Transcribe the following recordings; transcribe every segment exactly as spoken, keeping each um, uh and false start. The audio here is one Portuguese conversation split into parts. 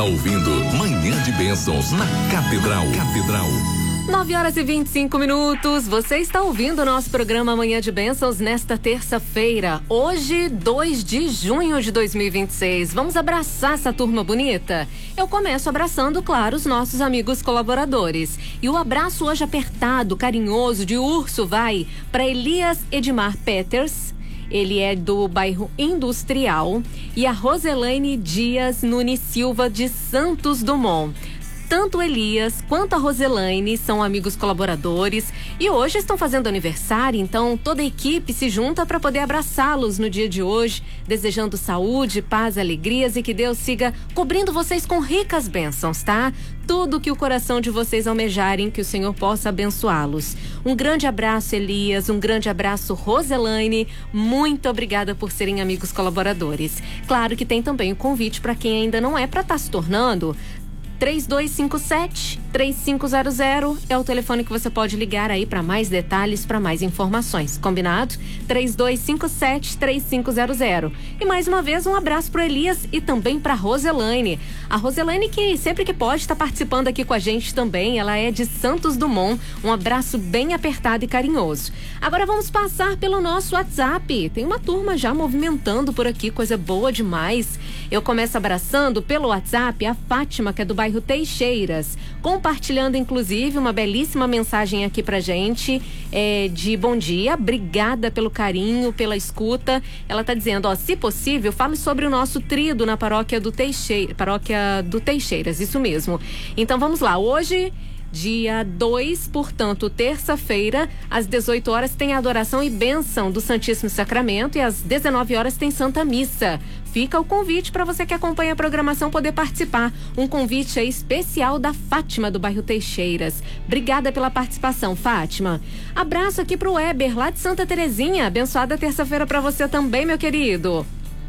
Ouvindo Manhã de Bênçãos na Catedral. Catedral. nove horas e vinte e cinco minutos. Você está ouvindo o nosso programa Manhã de Bênçãos nesta terça-feira. Hoje, dois de junho de dois mil e vinte e seis. Vamos abraçar essa turma bonita? Eu começo abraçando, claro, os nossos amigos colaboradores. E o abraço hoje apertado, carinhoso, de urso vai para Elias Edmar Peters. Ele é do bairro Industrial. E a Roselaine Dias Nunes Silva de Santos Dumont. Tanto o Elias quanto a Roselaine são amigos colaboradores e hoje estão fazendo aniversário, então toda a equipe se junta para poder abraçá-los no dia de hoje, desejando saúde, paz, alegrias e que Deus siga cobrindo vocês com ricas bênçãos, tá? Tudo que o coração de vocês almejarem, que o Senhor possa abençoá-los. Um grande abraço, Elias, um grande abraço, Roselaine, muito obrigada por serem amigos colaboradores. Claro que tem também o convite para quem ainda não é, para estar se tornando. três dois cinco sete, três cinco zero zero é o telefone que você pode ligar aí para mais detalhes, para mais informações. Combinado? três dois cinco sete, três cinco zero zero. E mais uma vez um abraço pro Elias e também pra Roselaine. A Roselaine que sempre que pode está participando aqui com a gente também. Ela é de Santos Dumont. Um abraço bem apertado e carinhoso. Agora vamos passar pelo nosso WhatsApp. Tem uma turma já movimentando por aqui, coisa boa demais. Eu começo abraçando pelo WhatsApp a Fátima, que é do bairro Teixeiras, compartilhando inclusive uma belíssima mensagem aqui pra gente, é, de bom dia, obrigada pelo carinho, pela escuta. Ela tá dizendo, ó, se possível, fale sobre o nosso tríduo na paróquia do Teixeira, paróquia do Teixeiras, isso mesmo. Então vamos lá, hoje dia dois, portanto, terça-feira, às dezoito horas tem a adoração e bênção do Santíssimo Sacramento e às dezenove horas tem Santa Missa. Fica o convite para você que acompanha a programação poder participar. Um convite aí especial da Fátima, do bairro Teixeiras. Obrigada pela participação, Fátima. Abraço aqui pro Weber, lá de Santa Terezinha. Abençoada terça-feira para você também, meu querido.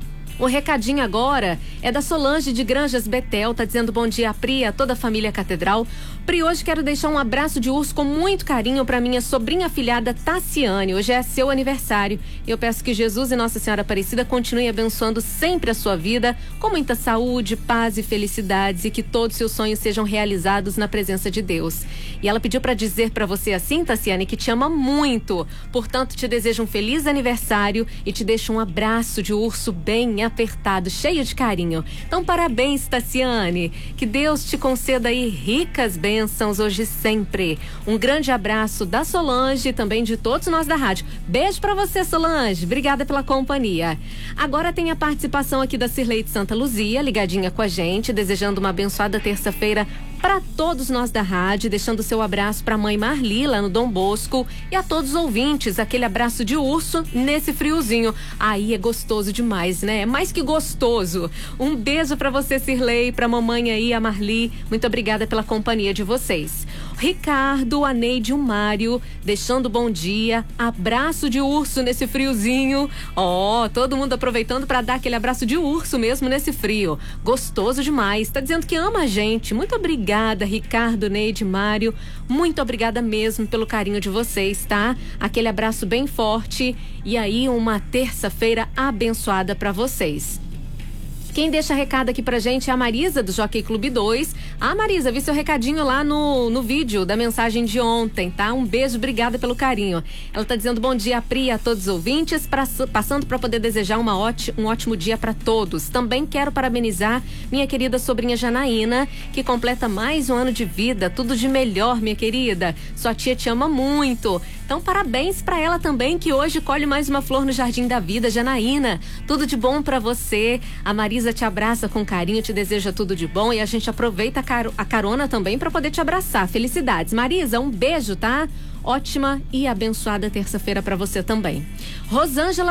O recadinho agora é da Solange de Granjas Betel, tá dizendo bom dia a Pri, a toda a família Catedral. Pri, hoje quero deixar um abraço de urso com muito carinho para minha sobrinha afilhada Tassiane. Hoje é seu aniversário. Eu peço que Jesus e Nossa Senhora Aparecida continuem abençoando sempre a sua vida, com muita saúde, paz e felicidades, e que todos os seus sonhos sejam realizados na presença de Deus. E ela pediu para dizer para você assim, Tassiane, que te ama muito. Portanto, te desejo um feliz aniversário e te deixo um abraço de urso bem apertado, cheio de carinho. Então, parabéns, Tassiane. Que Deus te conceda aí ricas bênçãos hoje e sempre. Um grande abraço da Solange e também de todos nós da rádio. Beijo pra você, Solange. Obrigada pela companhia. Agora tem a participação aqui da Cirlei de Santa Luzia, ligadinha com a gente, desejando uma abençoada terça-feira para todos nós da rádio, deixando seu abraço para a mãe Marli, lá no Dom Bosco, e a todos os ouvintes, aquele abraço de urso nesse friozinho. Aí é gostoso demais, né? É mais que gostoso. Um beijo para você, Cirlei, para a mamãe aí, a Marli. Muito obrigada pela companhia de vocês. Ricardo, a Neide, o Mário, deixando bom dia, abraço de urso nesse friozinho. Ó, oh, todo mundo aproveitando para dar aquele abraço de urso mesmo nesse frio. Gostoso demais. Tá dizendo que ama a gente. Muito obrigada, Ricardo, Neide, Mário. Muito obrigada mesmo pelo carinho de vocês, tá? Aquele abraço bem forte e aí uma terça-feira abençoada para vocês. Quem deixa recado aqui pra gente é a Marisa, do Jockey Clube dois. Ah, Marisa, vi seu recadinho lá no, no vídeo da mensagem de ontem, tá? Um beijo, obrigada pelo carinho. Ela tá dizendo bom dia a Pri, a todos os ouvintes, pra, passando para poder desejar uma ótima, um ótimo dia para todos. Também quero parabenizar minha querida sobrinha Janaína, que completa mais um ano de vida. Tudo de melhor, minha querida. Sua tia te ama muito. Então, parabéns para ela também, que hoje colhe mais uma flor no Jardim da Vida. Janaína, tudo de bom para você. A Marisa te abraça com carinho, te deseja tudo de bom e a gente aproveita a, caro, a carona também para poder te abraçar. Felicidades. Marisa, um beijo, tá? Ótima e abençoada terça-feira para você também. Rosângela